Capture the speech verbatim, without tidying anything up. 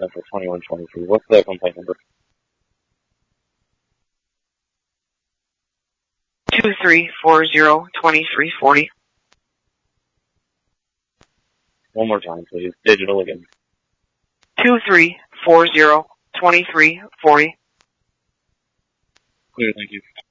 Central twenty-one twenty-three. What's the complaint number? Two three four zero twenty three forty. One more time, please. Digital again. Two three four zero twenty three forty. Clear, thank you.